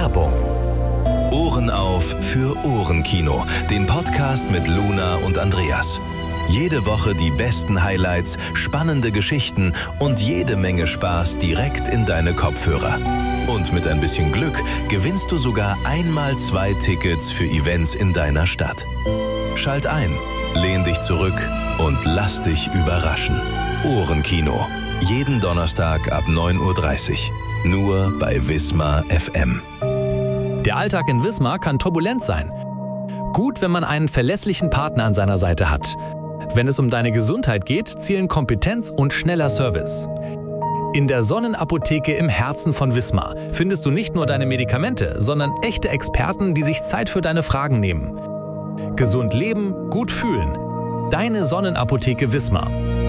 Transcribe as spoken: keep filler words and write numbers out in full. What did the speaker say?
Werbung. Ohren auf für Ohrenkino, den Podcast mit Luna und Andreas. Jede Woche die besten Highlights, spannende Geschichten und jede Menge Spaß direkt in deine Kopfhörer. Und mit ein bisschen Glück gewinnst du sogar einmal zwei Tickets für Events in deiner Stadt. Schalt ein, lehn dich zurück und lass dich überraschen. Ohrenkino. Jeden Donnerstag ab neun Uhr dreißig. Nur bei Wismar F M. Der Alltag in Wismar kann turbulent sein. Gut, wenn man einen verlässlichen Partner an seiner Seite hat. Wenn es um deine Gesundheit geht, zählen Kompetenz und schneller Service. In der Sonnenapotheke im Herzen von Wismar findest du nicht nur deine Medikamente, sondern echte Experten, die sich Zeit für deine Fragen nehmen. Gesund leben, gut fühlen. Deine Sonnenapotheke Wismar.